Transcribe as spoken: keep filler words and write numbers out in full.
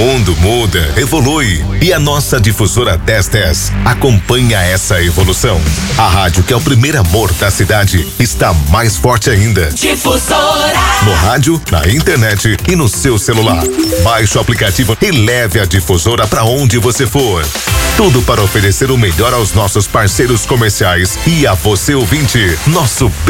mundo muda, evolui e a nossa difusora dez dez acompanha essa evolução. A rádio que é o primeiro amor da cidade está mais forte ainda. Difusora. No rádio, na internet e no seu celular. Baixe o aplicativo e leve a difusora para onde você for. Tudo para oferecer o melhor aos nossos parceiros comerciais e a você ouvinte, nosso